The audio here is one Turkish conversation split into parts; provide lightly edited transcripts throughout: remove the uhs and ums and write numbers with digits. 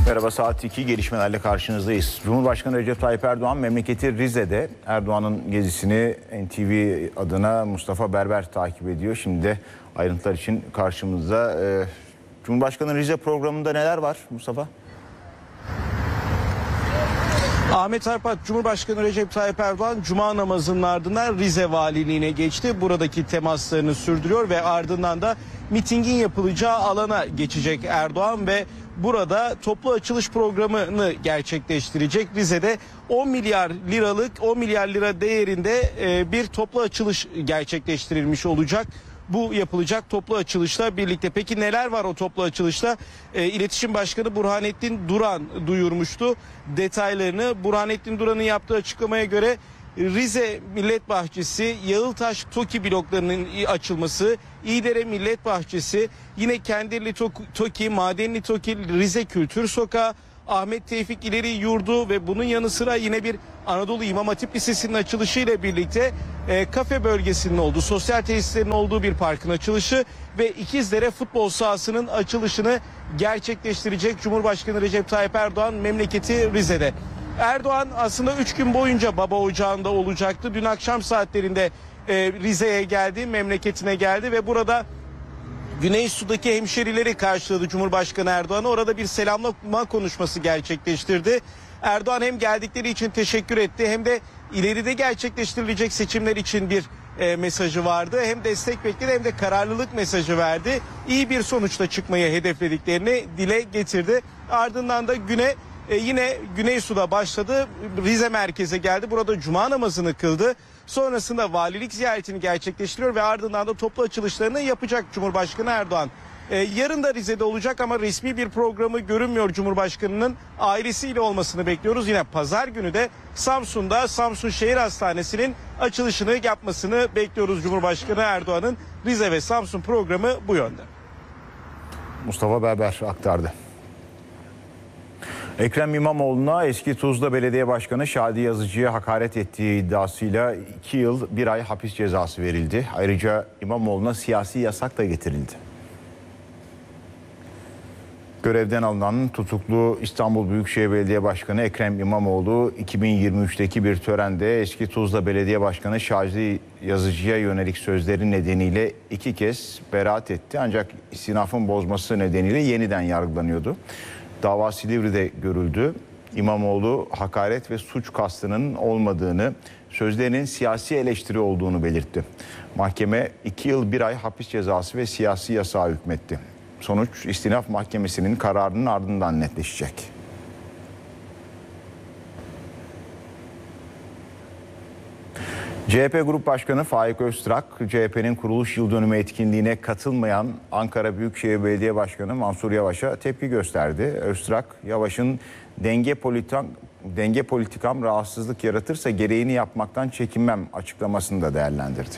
Merhaba, saat 2 gelişmelerle karşınızdayız. Cumhurbaşkanı Recep Tayyip Erdoğan memleketi Rize'de. Erdoğan'ın gezisini NTV adına Mustafa Berber takip ediyor. Şimdi de ayrıntılar için karşımızda. Cumhurbaşkanı Rize programında neler var Mustafa? Ahmet Arpat, Cumhurbaşkanı Recep Tayyip Erdoğan Cuma namazının ardından Rize Valiliğine geçti. Buradaki temaslarını sürdürüyor ve ardından da mitingin yapılacağı alana geçecek Erdoğan ve burada toplu açılış programını gerçekleştirecek. Rize'de 10 milyar lira değerinde bir toplu açılış gerçekleştirilmiş olacak. Bu yapılacak toplu açılışla birlikte. Peki neler var o toplu açılışta? İletişim Başkanı Burhanettin Duran duyurmuştu detaylarını. Burhanettin Duran'ın yaptığı açıklamaya göre Rize Millet Bahçesi, Yağıltaş TOKİ bloklarının açılması, İdere Millet Bahçesi, yine Kendirli TOKİ, Madenli TOKİ, Rize Kültür Sokağı, Ahmet Tevfik İleri Yurdu ve bunun yanı sıra yine bir Anadolu İmam Hatip Lisesi'nin açılışı ile birlikte kafe bölgesinin olduğu, sosyal tesislerin olduğu bir parkın açılışı ve İkizdere futbol sahasının açılışını gerçekleştirecek Cumhurbaşkanı Recep Tayyip Erdoğan memleketi Rize'de. Erdoğan aslında 3 gün boyunca Baba Ocağı'nda olacaktı. Dün akşam saatlerinde Rize'ye geldi, memleketine geldi ve burada Güneysu'daki hemşerileri karşıladı Cumhurbaşkanı Erdoğan'ı. Orada bir selamlama konuşması gerçekleştirdi. Erdoğan hem geldikleri için teşekkür etti hem de ileride gerçekleştirilecek seçimler için bir mesajı vardı. Hem destek bekledi hem de kararlılık mesajı verdi. İyi bir sonuçla çıkmayı hedeflediklerini dile getirdi. Ardından da yine Güneysu'da başladı. Rize merkeze geldi. Burada cuma namazını kıldı. Sonrasında valilik ziyaretini gerçekleştiriyor ve ardından da toplu açılışlarını yapacak Cumhurbaşkanı Erdoğan. Yarın da Rize'de olacak ama resmi bir programı görünmüyor Cumhurbaşkanı'nın. Ailesiyle olmasını bekliyoruz. Yine pazar günü de Samsun'da Samsun Şehir Hastanesi'nin açılışını yapmasını bekliyoruz Cumhurbaşkanı Erdoğan'ın. Rize ve Samsun programı bu yönde. Mustafa Berber aktardı. Ekrem İmamoğlu'na eski Tuzla Belediye Başkanı Şadi Yazıcı'ya hakaret ettiği iddiasıyla 2 yıl 1 ay hapis cezası verildi. Ayrıca İmamoğlu'na siyasi yasak da getirildi. Görevden alınan tutuklu İstanbul Büyükşehir Belediye Başkanı Ekrem İmamoğlu 2023'teki bir törende eski Tuzla Belediye Başkanı Şadi Yazıcı'ya yönelik sözleri nedeniyle 2 kez beraat etti. Ancak istinafın bozması nedeniyle yeniden yargılanıyordu. Dava Silivri'de görüldü. İmamoğlu hakaret ve suç kastının olmadığını, sözlerinin siyasi eleştiri olduğunu belirtti. Mahkeme 2 yıl 1 ay hapis cezası ve siyasi yasağı hükmetti. Sonuç istinaf mahkemesinin kararının ardından netleşecek. CHP Grup Başkanı Faik Öztrak, CHP'nin kuruluş yıl dönümü etkinliğine katılmayan Ankara Büyükşehir Belediye Başkanı Mansur Yavaş'a tepki gösterdi. Öztrak, Yavaş'ın denge politikam rahatsızlık yaratırsa gereğini yapmaktan çekinmem açıklamasını da değerlendirdi.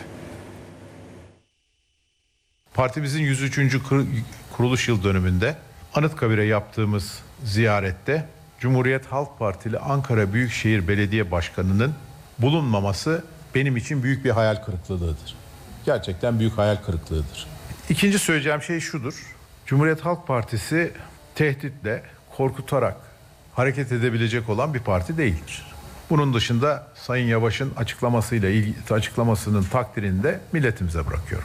Partimizin 103. kuruluş yıl dönümünde Anıtkabir'e yaptığımız ziyarette Cumhuriyet Halk Partili Ankara Büyükşehir Belediye Başkanı'nın bulunmaması benim için büyük bir hayal kırıklığıdır. Gerçekten büyük hayal kırıklığıdır. İkinci söyleyeceğim şey şudur. Cumhuriyet Halk Partisi tehditle, korkutarak hareket edebilecek olan bir parti değildir. Bunun dışında Sayın Yavaş'ın açıklamasının takdirini de milletimize bırakıyorum.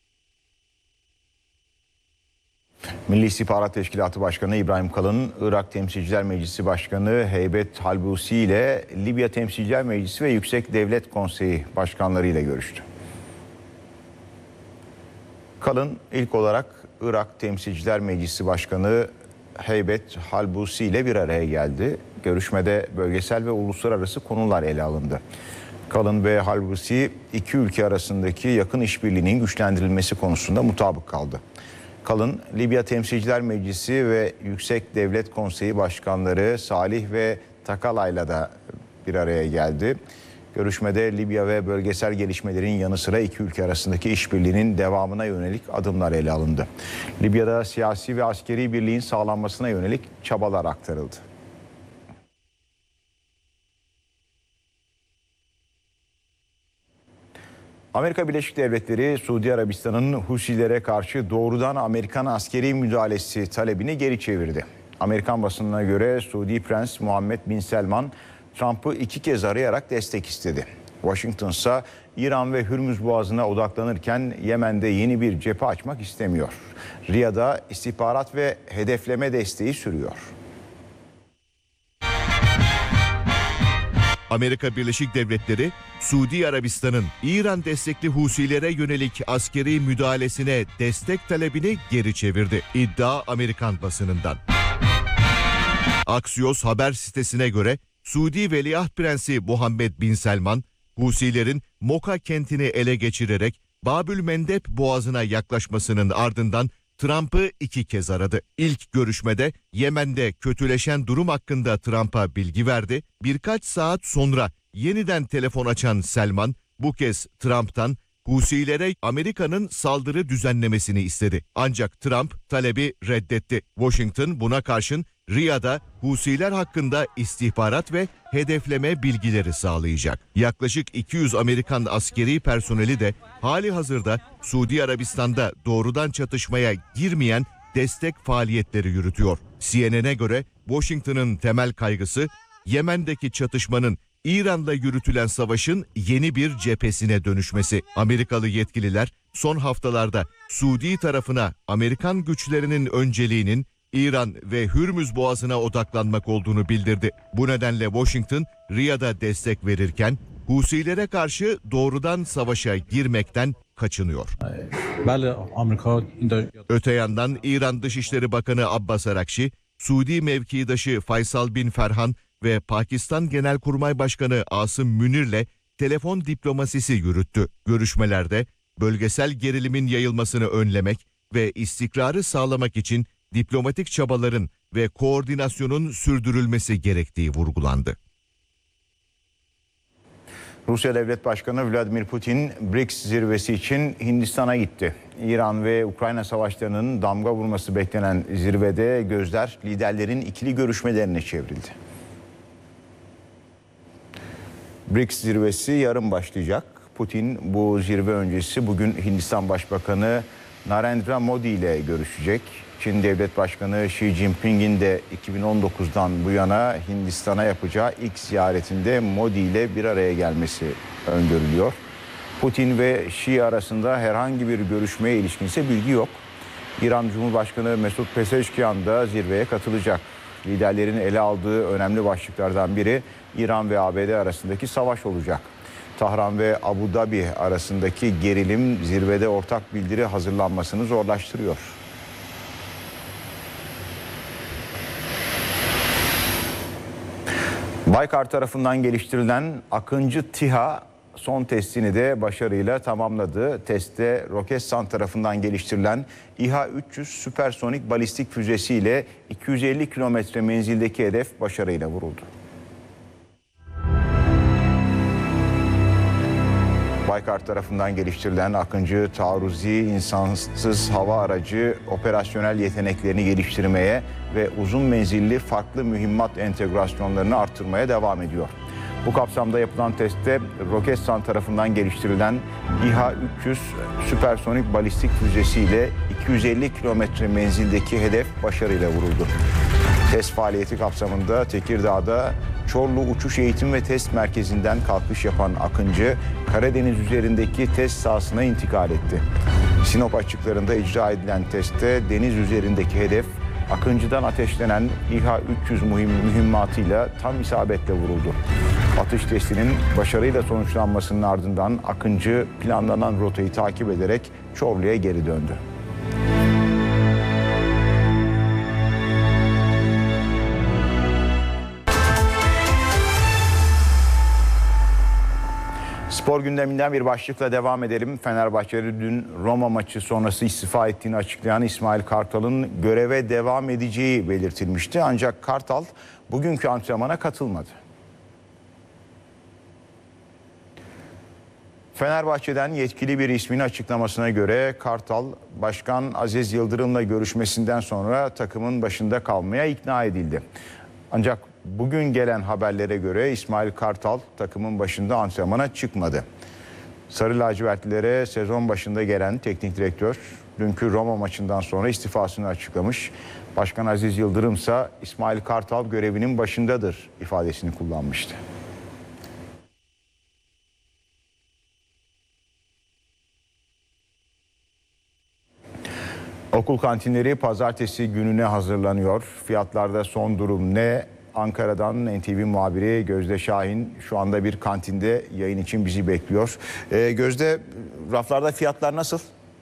Milli İstihbarat Teşkilatı Başkanı İbrahim Kalın, Irak Temsilciler Meclisi Başkanı Heybet Halbusi ile Libya Temsilciler Meclisi ve Yüksek Devlet Konseyi başkanları ile görüştü. Kalın ilk olarak Irak Temsilciler Meclisi Başkanı Heybet Halbusi ile bir araya geldi. Görüşmede bölgesel ve uluslararası konular ele alındı. Kalın ve Halbusi iki ülke arasındaki yakın işbirliğinin güçlendirilmesi konusunda mutabık kaldı. Kalın, Libya Temsilciler Meclisi ve Yüksek Devlet Konseyi Başkanları Salih ve Takalay'la da bir araya geldi. Görüşmede Libya ve bölgesel gelişmelerin yanı sıra iki ülke arasındaki işbirliğinin devamına yönelik adımlar ele alındı. Libya'da siyasi ve askeri birliğin sağlanmasına yönelik çabalar aktarıldı. Amerika Birleşik Devletleri, Suudi Arabistan'ın Husilere karşı doğrudan Amerikan askeri müdahalesi talebini geri çevirdi. Amerikan basınına göre Suudi Prens Muhammed Bin Selman Trump'ı 2 kez arayarak destek istedi. Washington ise İran ve Hürmüz Boğazı'na odaklanırken Yemen'de yeni bir cephe açmak istemiyor. Riyad'a istihbarat ve hedefleme desteği sürüyor. Amerika Birleşik Devletleri, Suudi Arabistan'ın İran destekli Husilere yönelik askeri müdahalesine destek talebini geri çevirdi. İddia Amerikan basınından. Axios haber sitesine göre Suudi Veliaht Prensi Muhammed Bin Selman, Husilerin Moka kentini ele geçirerek Babül Mendeb Boğazı'na yaklaşmasının ardından Trump'ı 2 kez aradı. İlk görüşmede Yemen'de kötüleşen durum hakkında Trump'a bilgi verdi. Birkaç saat sonra yeniden telefon açan Selman bu kez Trump'tan Husilere Amerika'nın saldırı düzenlemesini istedi. Ancak Trump talebi reddetti. Washington buna karşın Riyad'a Husiler hakkında istihbarat ve hedefleme bilgileri sağlayacak. Yaklaşık 200 Amerikan askeri personeli de hali hazırda Suudi Arabistan'da doğrudan çatışmaya girmeyen destek faaliyetleri yürütüyor. CNN'e göre Washington'ın temel kaygısı Yemen'deki çatışmanın İran'la yürütülen savaşın yeni bir cephesine dönüşmesi. Amerikalı yetkililer son haftalarda Suudi tarafına Amerikan güçlerinin önceliğinin İran ve Hürmüz Boğazı'na odaklanmak olduğunu bildirdi. Bu nedenle Washington, Riyad'a destek verirken Husilere karşı doğrudan savaşa girmekten kaçınıyor. Öte yandan İran Dışişleri Bakanı Abbas Arakşi, Suudi mevkidaşı Faysal bin Ferhan ve Pakistan Genelkurmay Başkanı Asım Münir'le telefon diplomasisi yürüttü. Görüşmelerde bölgesel gerilimin yayılmasını önlemek ve istikrarı sağlamak için diplomatik çabaların ve koordinasyonun sürdürülmesi gerektiği vurgulandı. Rusya Devlet Başkanı Vladimir Putin BRICS zirvesi için Hindistan'a gitti. İran ve Ukrayna savaşlarının damga vurması beklenen zirvede gözler liderlerin ikili görüşmelerine çevrildi. BRICS zirvesi yarın başlayacak. Putin bu zirve öncesi bugün Hindistan Başbakanı Narendra Modi ile görüşecek. Çin Devlet Başkanı Xi Jinping'in de 2019'dan bu yana Hindistan'a yapacağı ilk ziyaretinde Modi ile bir araya gelmesi öngörülüyor. Putin ve Xi arasında herhangi bir görüşmeye ilişkin ise bilgi yok. İran Cumhurbaşkanı Mesut Pezeşkian da zirveye katılacak. Liderlerin ele aldığı önemli başlıklardan biri İran ve ABD arasındaki savaş olacak. Tahran ve Abu Dhabi arasındaki gerilim zirvede ortak bildiri hazırlanmasını zorlaştırıyor. Baykar tarafından geliştirilen Akıncı TİHA son testini de başarıyla tamamladı. Testte Roketsan tarafından geliştirilen İHA-300 süpersonik balistik füzesiyle 250 kilometre menzildeki hedef başarıyla vuruldu. Baykar tarafından geliştirilen Akıncı taarruzi insansız hava aracı operasyonel yeteneklerini geliştirmeye ve uzun menzilli farklı mühimmat entegrasyonlarını artırmaya devam ediyor. Bu kapsamda yapılan testte Roketsan tarafından geliştirilen İHA-300 süpersonik balistik füzesiyle 250 kilometre menzildeki hedef başarıyla vuruldu. Test faaliyeti kapsamında Tekirdağ'da Çorlu Uçuş Eğitim ve Test Merkezi'nden kalkış yapan Akıncı, Karadeniz üzerindeki test sahasına intikal etti. Sinop açıklarında icra edilen testte deniz üzerindeki hedef, Akıncı'dan ateşlenen İHA-300 mühimmatıyla tam isabetle vuruldu. Atış testinin başarıyla sonuçlanmasının ardından Akıncı planlanan rotayı takip ederek Çorlu'ya geri döndü. Spor gündeminden bir başlıkla devam edelim. Fenerbahçe'de dün Roma maçı sonrası istifa ettiğini açıklayan İsmail Kartal'ın göreve devam edeceği belirtilmişti. Ancak Kartal bugünkü antrenmana katılmadı. Fenerbahçe'den yetkili bir ismin açıklamasına göre Kartal, Başkan Aziz Yıldırım'la görüşmesinden sonra takımın başında kalmaya ikna edildi. Ancak bugün gelen haberlere göre İsmail Kartal takımın başında antrenmana çıkmadı. Sarı lacivertlilere sezon başında gelen teknik direktör dünkü Roma maçından sonra istifasını açıklamış. Başkan Aziz Yıldırım ise İsmail Kartal görevinin başındadır ifadesini kullanmıştı. Okul kantinleri pazartesi gününe hazırlanıyor. Fiyatlarda son durum ne? Ankara'dan NTV muhabiri Gözde Şahin şu anda bir kantinde yayın için bizi bekliyor. Gözde, raflarda fiyatlar nasıl?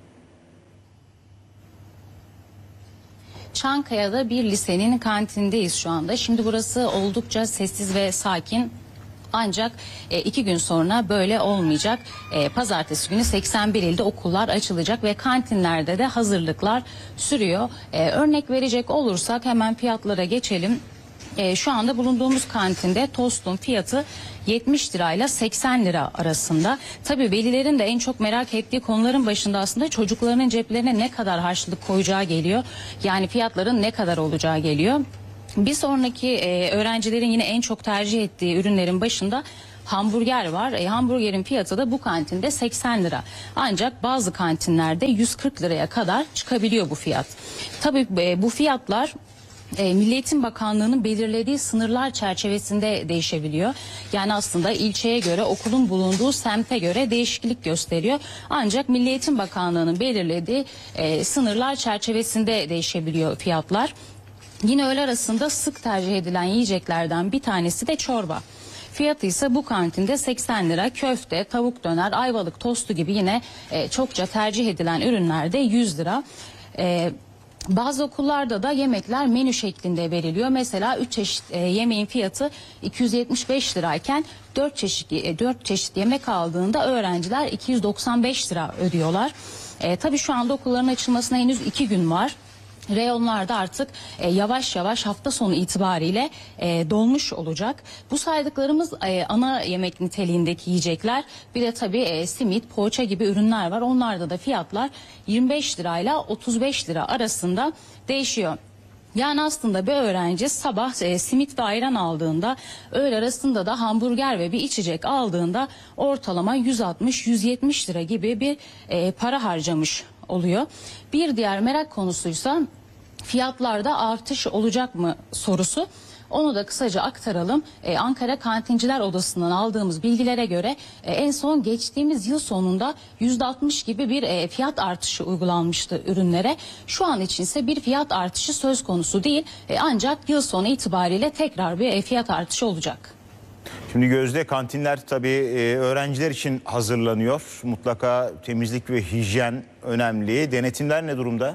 Çankaya'da bir lisenin kantindeyiz şu anda. Şimdi burası oldukça sessiz ve sakin. Ancak 2 gün sonra böyle olmayacak. Pazartesi günü 81 ilde okullar açılacak ve kantinlerde de hazırlıklar sürüyor. Örnek verecek olursak hemen fiyatlara geçelim. Şu anda bulunduğumuz kantinde tostun fiyatı 70 lirayla 80 lira arasında. Tabii velilerin de en çok merak ettiği konuların başında aslında çocuklarının ceplerine ne kadar harçlık koyacağı geliyor. Yani fiyatların ne kadar olacağı geliyor. Bir sonraki öğrencilerin yine en çok tercih ettiği ürünlerin başında hamburger var. Hamburgerin fiyatı da bu kantinde 80 lira. Ancak bazı kantinlerde 140 liraya kadar çıkabiliyor bu fiyat. Tabii bu fiyatlar Milli Eğitim Bakanlığı'nın belirlediği sınırlar çerçevesinde değişebiliyor. Yani aslında ilçeye göre, okulun bulunduğu semte göre değişiklik gösteriyor. Ancak Milli Eğitim Bakanlığı'nın belirlediği sınırlar çerçevesinde değişebiliyor fiyatlar. Yine öğle arasında sık tercih edilen yiyeceklerden bir tanesi de çorba. Fiyatı ise bu kantinde 80 lira. Köfte, tavuk döner, ayvalık tostu gibi yine çokça tercih edilen ürünler de 100 lira. Bazı okullarda da yemekler menü şeklinde veriliyor. Mesela 3 çeşit yemeğin fiyatı 275 lirayken 4 çeşit yemek aldığında öğrenciler 295 lira ödüyorlar. Tabii şu anda okulların açılmasına henüz 2 gün var. Reyonlarda artık yavaş yavaş hafta sonu itibariyle dolmuş olacak. Bu saydıklarımız ana yemek niteliğindeki yiyecekler. Bir de tabii simit, poğaça gibi ürünler var. Onlarda da fiyatlar 25 lirayla 35 lira arasında değişiyor. Yani aslında bir öğrenci sabah simit ve ayran aldığında, öğle arasında da hamburger ve bir içecek aldığında ortalama 160-170 lira gibi bir para harcamış oluyor. Bir diğer merak konusuysa fiyatlarda artış olacak mı sorusu. Onu da kısaca aktaralım. Ankara Kantinciler Odası'ndan aldığımız bilgilere göre en son geçtiğimiz yıl sonunda %60 gibi bir fiyat artışı uygulanmıştı ürünlere. Şu an içinse bir fiyat artışı söz konusu değil. Ancak yıl sonu itibariyle tekrar bir fiyat artışı olacak. Şimdi Gözde, kantinler tabii öğrenciler için hazırlanıyor. Mutlaka temizlik ve hijyen önemli. Denetimler ne durumda?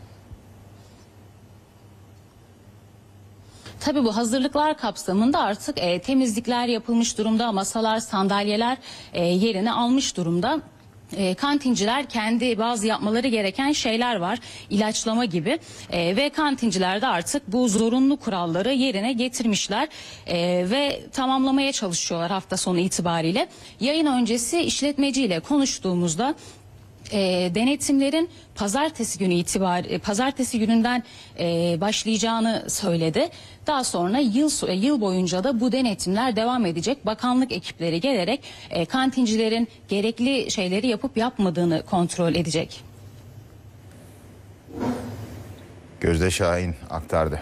Tabii bu hazırlıklar kapsamında artık temizlikler yapılmış durumda. Masalar, sandalyeler yerini almış durumda. Kantinciler kendi bazı yapmaları gereken şeyler var, ilaçlama gibi ve kantinciler de artık bu zorunlu kuralları yerine getirmişler ve tamamlamaya çalışıyorlar hafta sonu itibariyle. Yayın öncesi işletmeciyle konuştuğumuzda denetimlerin pazartesi gününden başlayacağını söyledi. Daha sonra yıl boyunca da bu denetimler devam edecek. Bakanlık ekipleri gelerek kantincilerin gerekli şeyleri yapıp yapmadığını kontrol edecek. Gözde Şahin aktardı.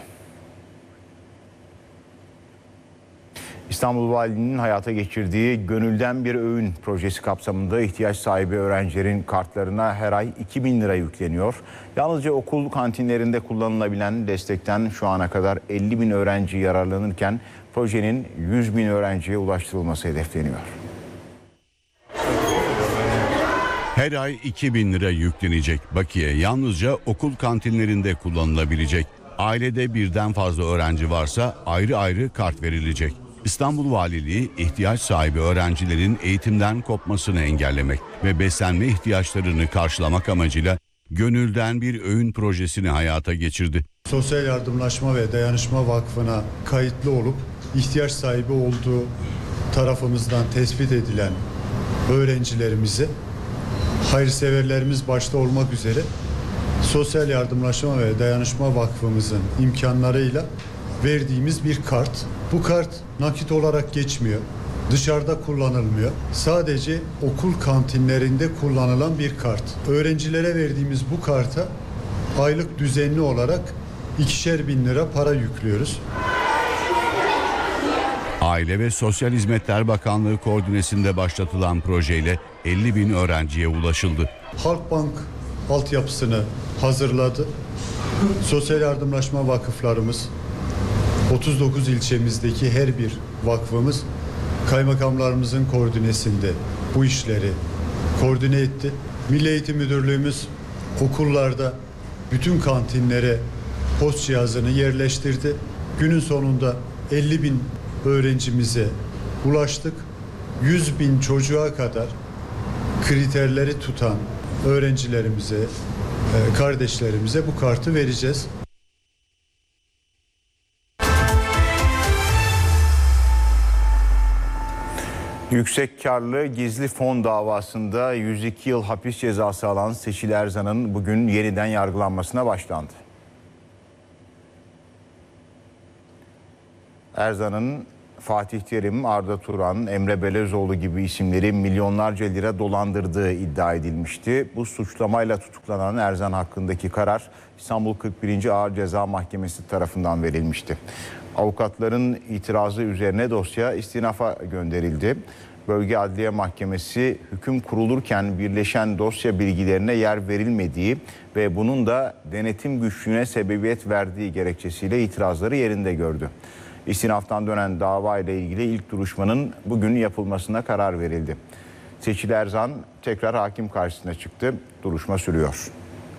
İstanbul Valiliğinin hayata geçirdiği Gönülden Bir Öğün projesi kapsamında ihtiyaç sahibi öğrencilerin kartlarına her ay 2.000 lira yükleniyor. Yalnızca okul kantinlerinde kullanılabilen destekten şu ana kadar 50.000 öğrenci yararlanırken projenin 100.000 öğrenciye ulaştırılması hedefleniyor. Her ay 2.000 lira yüklenecek bakiye yalnızca okul kantinlerinde kullanılabilecek. Ailede birden fazla öğrenci varsa ayrı ayrı kart verilecek. İstanbul Valiliği ihtiyaç sahibi öğrencilerin eğitimden kopmasını engellemek ve beslenme ihtiyaçlarını karşılamak amacıyla Gönülden Bir Öğün projesini hayata geçirdi. Sosyal Yardımlaşma ve Dayanışma Vakfı'na kayıtlı olup ihtiyaç sahibi olduğu tarafımızdan tespit edilen öğrencilerimizi hayırseverlerimiz başta olmak üzere Sosyal Yardımlaşma ve Dayanışma Vakfımızın imkanlarıyla verdiğimiz bir kart. Bu kart nakit olarak geçmiyor. Dışarıda kullanılmıyor. Sadece okul kantinlerinde kullanılan bir kart. Öğrencilere verdiğimiz bu karta aylık düzenli olarak 2'şer bin lira para yüklüyoruz. Aile ve Sosyal Hizmetler Bakanlığı koordinesinde başlatılan projeyle 50.000 öğrenciye ulaşıldı. Halkbank altyapısını hazırladı. Sosyal yardımlaşma vakıflarımız, 39 ilçemizdeki her bir vakfımız kaymakamlarımızın koordinesinde bu işleri koordine etti. Milli Eğitim Müdürlüğümüz okullarda bütün kantinlere post cihazını yerleştirdi. Günün sonunda 50.000 öğrencimize ulaştık. 100.000 çocuğa kadar kriterleri tutan öğrencilerimize, kardeşlerimize bu kartı vereceğiz. Yüksek karlı gizli fon davasında 102 yıl hapis cezası alan Seçil Erzan'ın bugün yeniden yargılanmasına başlandı. Erzan'ın Fatih Terim, Arda Turan, Emre Belezoğlu gibi isimleri milyonlarca lira dolandırdığı iddia edilmişti. Bu suçlamayla tutuklanan Erzan hakkındaki karar İstanbul 41. Ağır Ceza Mahkemesi tarafından verilmişti. Avukatların itirazı üzerine dosya istinafa gönderildi. Bölge Adliye Mahkemesi hüküm kurulurken birleşen dosya bilgilerine yer verilmediği ve bunun da denetim güçlüğüne sebebiyet verdiği gerekçesiyle itirazları yerinde gördü. İstinaftan dönen dava ile ilgili ilk duruşmanın bugün yapılmasına karar verildi. Seçil Erzan tekrar hakim karşısına çıktı. Duruşma sürüyor.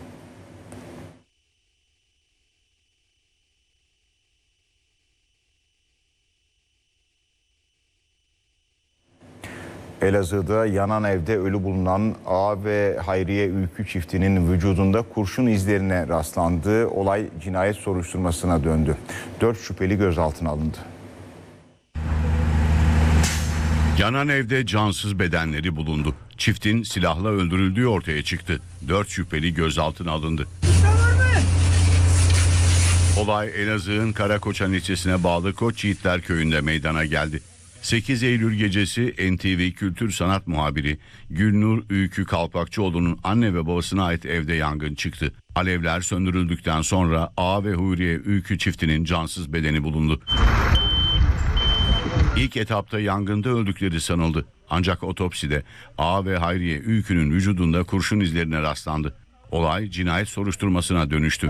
Elazığ'da yanan evde ölü bulunan A ve Hayriye Ülkü çiftinin vücudunda kurşun izlerine rastlandı. Olay cinayet soruşturmasına döndü. 4 şüpheli gözaltına alındı. Yanan evde cansız bedenleri bulundu. Çiftin silahla öldürüldüğü ortaya çıktı. 4 şüpheli gözaltına alındı. Olay Elazığ'ın Karakoçan ilçesine bağlı Koç Yiğitler köyünde meydana geldi. 8 Eylül gecesi NTV Kültür Sanat muhabiri Gülnur Ülkü Kalpakçıoğlu'nun anne ve babasına ait evde yangın çıktı. Alevler söndürüldükten sonra A ve Huriye Ülkü çiftinin cansız bedeni bulundu. İlk etapta yangında öldükleri sanıldı. Ancak otopside A ve Hayriye Ülkü'nün vücudunda kurşun izlerine rastlandı. Olay cinayet soruşturmasına dönüştü.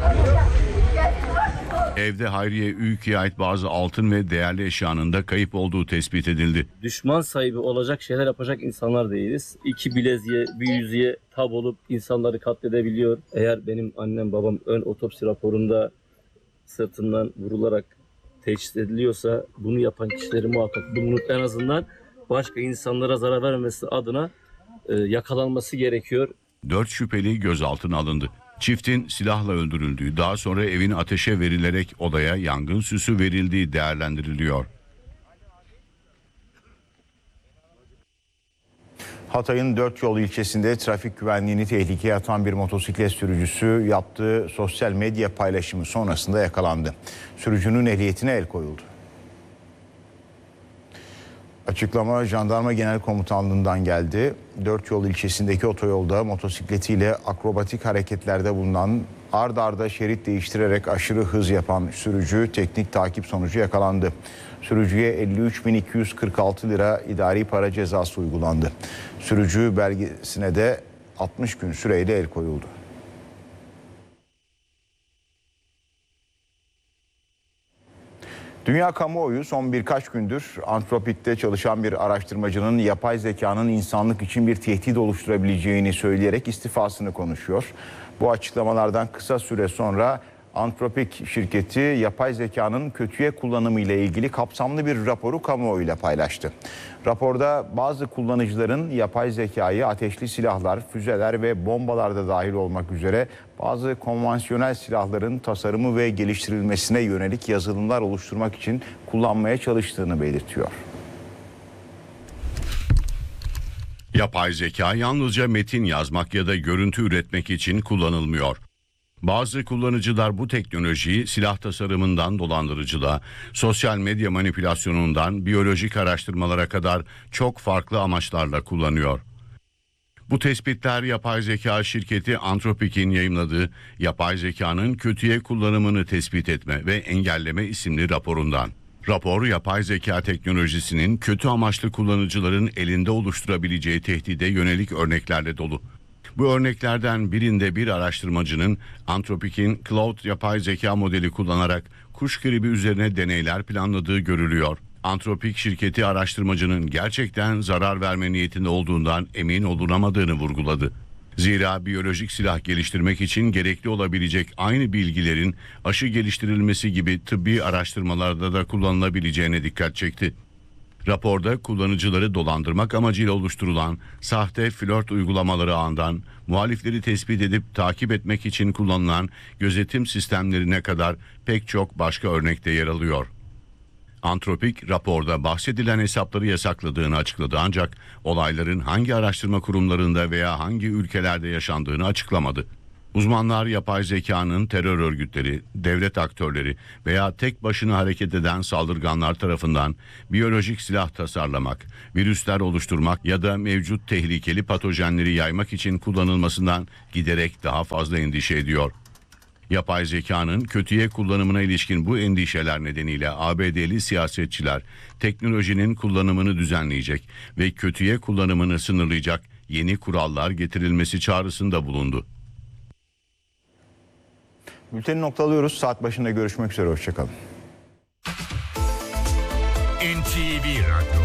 Evde Hayriye Ülkü'ye ait bazı altın ve değerli eşyanın da kayıp olduğu tespit edildi. Düşman sahibi olacak şeyler yapacak insanlar değiliz. 2 bileziğe, bir yüzüğe tab olup insanları katledebiliyor. Eğer benim annem babam ön otopsi raporunda sırtından vurularak teşhis ediliyorsa bunu yapan kişileri muhakkak bulunup en azından başka insanlara zarar vermesi adına yakalanması gerekiyor. 4 şüpheli gözaltına alındı. Çiftin silahla öldürüldüğü, daha sonra evin ateşe verilerek odaya yangın süsü verildiği değerlendiriliyor. Hatay'ın 4 yol ilçesinde trafik güvenliğini tehlikeye atan bir motosiklet sürücüsü yaptığı sosyal medya paylaşımı sonrasında yakalandı. Sürücünün ehliyetine el koyuldu. Açıklama Jandarma Genel Komutanlığı'ndan geldi. 4 yol ilçesindeki otoyolda motosikletiyle akrobatik hareketlerde bulunan, ard arda şerit değiştirerek aşırı hız yapan sürücü teknik takip sonucu yakalandı. Sürücüye 53.246 lira idari para cezası uygulandı. Sürücü belgesine de 60 gün süreyle el koyuldu. Dünya kamuoyu son birkaç gündür Anthropic'te çalışan bir araştırmacının yapay zekanın insanlık için bir tehdit oluşturabileceğini söyleyerek istifasını konuşuyor. Bu açıklamalardan kısa süre sonra Anthropic şirketi yapay zekanın kötüye kullanımı ile ilgili kapsamlı bir raporu kamuoyuyla paylaştı. Raporda bazı kullanıcıların yapay zekayı ateşli silahlar, füzeler ve bombalarda dahil olmak üzere bazı konvansiyonel silahların tasarımı ve geliştirilmesine yönelik yazılımlar oluşturmak için kullanmaya çalıştığını belirtiyor. Yapay zeka yalnızca metin yazmak ya da görüntü üretmek için kullanılmıyor. Bazı kullanıcılar bu teknolojiyi silah tasarımından dolandırıcılığa, sosyal medya manipülasyonundan biyolojik araştırmalara kadar çok farklı amaçlarla kullanıyor. Bu tespitler yapay zeka şirketi Anthropic'in yayımladığı Yapay Zekanın Kötüye Kullanımını Tespit Etme ve Engelleme isimli raporundan. Rapor, yapay zeka teknolojisinin kötü amaçlı kullanıcıların elinde oluşturabileceği tehdide yönelik örneklerle dolu. Bu örneklerden birinde bir araştırmacının Anthropic'in Claude yapay zeka modeli kullanarak kuş gribi üzerine deneyler planladığı görülüyor. Anthropic şirketi araştırmacının gerçekten zarar verme niyetinde olduğundan emin olunamadığını vurguladı. Zira biyolojik silah geliştirmek için gerekli olabilecek aynı bilgilerin aşı geliştirilmesi gibi tıbbi araştırmalarda da kullanılabileceğine dikkat çekti. Raporda kullanıcıları dolandırmak amacıyla oluşturulan sahte flört uygulamaları ağından muhalifleri tespit edip takip etmek için kullanılan gözetim sistemlerine kadar pek çok başka örnekte yer alıyor. Anthropic raporda bahsedilen hesapları yasakladığını açıkladı ancak olayların hangi araştırma kurumlarında veya hangi ülkelerde yaşandığını açıklamadı. Uzmanlar yapay zekanın terör örgütleri, devlet aktörleri veya tek başına hareket eden saldırganlar tarafından biyolojik silah tasarlamak, virüsler oluşturmak ya da mevcut tehlikeli patojenleri yaymak için kullanılmasından giderek daha fazla endişe ediyor. Yapay zekanın kötüye kullanımına ilişkin bu endişeler nedeniyle ABD'li siyasetçiler teknolojinin kullanımını düzenleyecek ve kötüye kullanımını sınırlayacak yeni kurallar getirilmesi çağrısında bulundu. Bülteni noktalıyoruz. Saat başında görüşmek üzere. Hoşçakalın. NTV Radyo